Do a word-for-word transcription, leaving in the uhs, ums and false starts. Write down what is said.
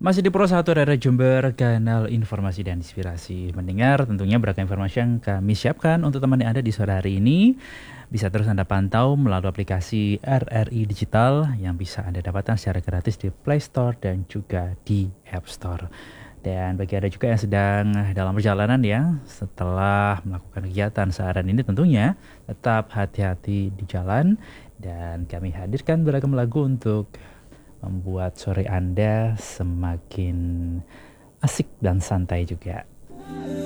Masih di Pro satu Daerah Jember, kanal informasi dan inspirasi. Mendengar tentunya beragam informasi yang kami siapkan untuk teman yang ada di sore hari ini. Bisa terus Anda pantau melalui aplikasi R R I Digital yang bisa Anda dapatkan secara gratis di Play Store dan juga di App Store. Dan bagi Anda juga yang sedang dalam perjalanan ya, setelah melakukan kegiatan seharian ini tentunya tetap hati-hati di jalan. Dan kami hadirkan beragam lagu untuk membuat sore Anda semakin asik dan santai juga.